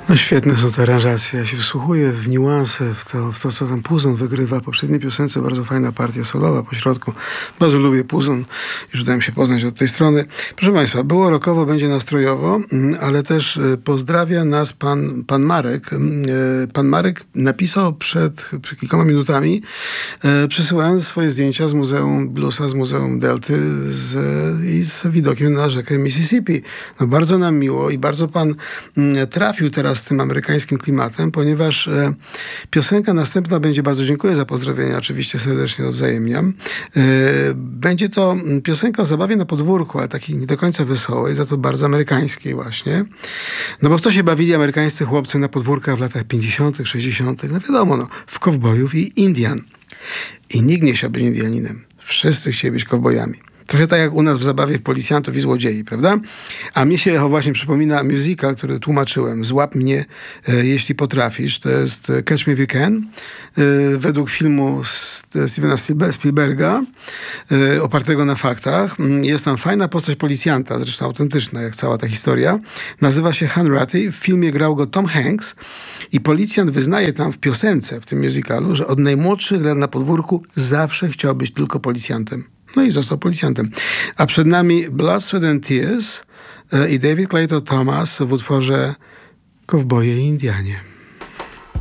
No świetne są te aranżacje. Ja się wsłuchuję w niuanse, w to, co tam Puzon wygrywa. W poprzedniej piosence bardzo fajna partia solowa po środku. Bardzo lubię Puzon. Już dałem się poznać od tej strony. Proszę Państwa, było rockowo, będzie nastrojowo, ale też pozdrawia nas pan Marek. Pan Marek napisał przed kilkoma minutami, przesyłając swoje zdjęcia z Muzeum Bluesa, z Muzeum Delty i z widokiem na rzekę Mississippi. No bardzo nam miło i bardzo pan trafił teraz z tym amerykańskim klimatem, ponieważ piosenka następna będzie, bardzo dziękuję za pozdrowienia, oczywiście serdecznie odwzajemniam. Będzie to piosenka o zabawie na podwórku, ale takiej nie do końca wesołej, za to bardzo amerykańskiej właśnie. No bo w co się bawili amerykańscy chłopcy na podwórkach w latach 50., 60., no wiadomo, no, w kowbojów i Indian. I nikt nie chciał być Indianinem. Wszyscy chcieli być kowbojami. Trochę tak jak u nas w zabawie policjantów i złodziei, prawda? A mnie się właśnie przypomina musical, który tłumaczyłem. Złap mnie, jeśli potrafisz. To jest Catch Me If You Can. Według filmu Stevena Spielberga, opartego na faktach. Jest tam fajna postać policjanta, zresztą autentyczna, jak cała ta historia. Nazywa się Han Ratty. W filmie grał go Tom Hanks. I policjant wyznaje tam w piosence, w tym musicalu, że od najmłodszych lat na podwórku zawsze chciał być tylko policjantem. No i został policjantem. A przed nami Blood, Sweat and Tears i David Clayton Thomas w utworze Kowboje i Indianie.